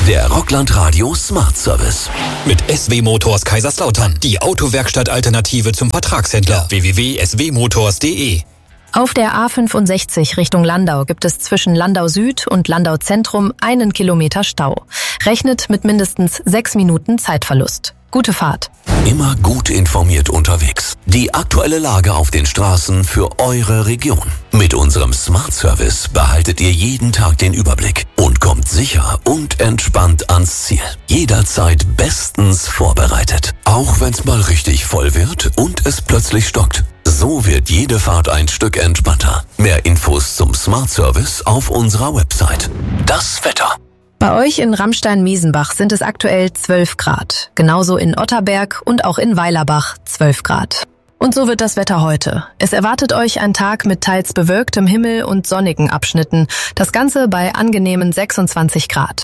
Der Rockland Radio Smart Service. Mit SW Motors Kaiserslautern. Die Autowerkstatt-Alternative zum Vertragshändler. www.swmotors.de. Auf der A65 Richtung Landau gibt es zwischen Landau Süd und Landau Zentrum 1 Kilometer Stau. Rechnet mit mindestens 6 Minuten Zeitverlust. Gute Fahrt. Immer gut informiert unterwegs. Die aktuelle Lage auf den Straßen für eure Region. Mit unserem Smart Service behaltet ihr jeden Tag den Überblick und kommt sicher und entspannt ans Ziel. Jederzeit bestens vorbereitet. Auch wenn's mal richtig voll wird und es plötzlich stockt. So wird jede Fahrt ein Stück entspannter. Mehr Infos zum Smart Service auf unserer Website. Das Wetter. Bei euch in Ramstein-Miesenbach sind es aktuell 12 Grad. Genauso in Otterberg und auch in Weilerbach 12 Grad. Und so wird das Wetter heute. Es erwartet euch ein Tag mit teils bewölktem Himmel und sonnigen Abschnitten. Das Ganze bei angenehmen 26 Grad.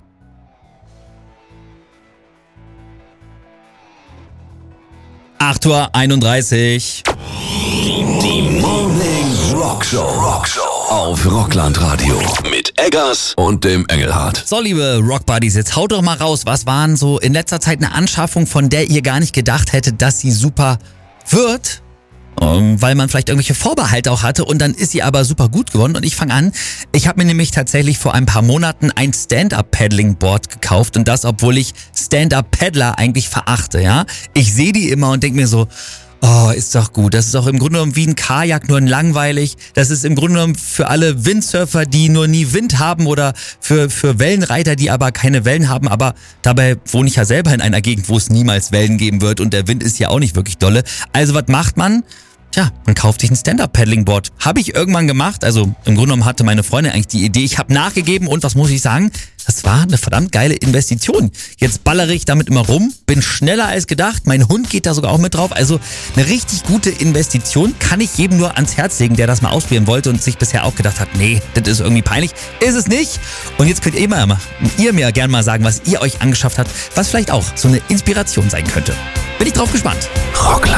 Uhr 31. Die Morning Rockshow auf Rockland Radio mit Eggers und dem Engelhardt. So, liebe Rockbuddies, jetzt haut doch mal raus. Was waren so in letzter Zeit eine Anschaffung, von der ihr gar nicht gedacht hättet, dass sie super wird? Weil man vielleicht irgendwelche Vorbehalte auch hatte und dann ist sie aber super gut geworden. Und ich fange an, ich habe mir nämlich tatsächlich vor ein paar Monaten ein Stand-Up-Paddling-Board gekauft und das, obwohl ich Stand-Up-Paddler eigentlich verachte, ja. Ich sehe die immer und denke mir so, oh, ist doch gut. Das ist auch im Grunde genommen wie ein Kajak, nur langweilig. Das ist im Grunde genommen für alle Windsurfer, die nur nie Wind haben oder für Wellenreiter, die aber keine Wellen haben. Aber dabei wohne ich ja selber in einer Gegend, wo es niemals Wellen geben wird und der Wind ist ja auch nicht wirklich dolle. Also was macht man? Tja, man kauft sich ein Stand-Up-Paddling-Board. Habe ich irgendwann gemacht. Also im Grunde genommen hatte meine Freundin eigentlich die Idee. Ich habe nachgegeben und was muss ich sagen? Das war eine verdammt geile Investition. Jetzt ballere ich damit immer rum, bin schneller als gedacht. Mein Hund geht da sogar auch mit drauf. Also eine richtig gute Investition, kann ich jedem nur ans Herz legen, der das mal ausprobieren wollte und sich bisher auch gedacht hat, nee, das ist irgendwie peinlich. Ist es nicht. Und jetzt könnt ihr mir gerne mal sagen, was ihr euch angeschafft habt, was vielleicht auch so eine Inspiration sein könnte. Bin ich drauf gespannt. Rockland.